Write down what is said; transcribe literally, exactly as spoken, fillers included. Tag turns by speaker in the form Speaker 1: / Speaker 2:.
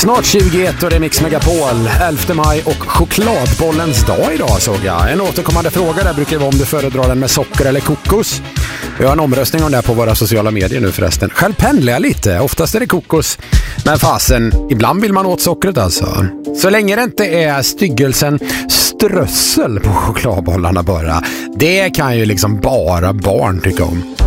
Speaker 1: Snart tjugoett och det är Mix Megapol, elfte maj och chokladbollens dag idag såg jag. En återkommande fråga där brukar vara om du föredrar den med socker eller kokos. Vi har en omröstning om det här på våra sociala medier nu förresten. Själv pendlar jag lite, oftast är det kokos. Men fasen, ibland vill man åt sockret alltså. Så länge det inte är styggelsen strössel på chokladbollarna bara. Det kan ju liksom bara barn tycka om.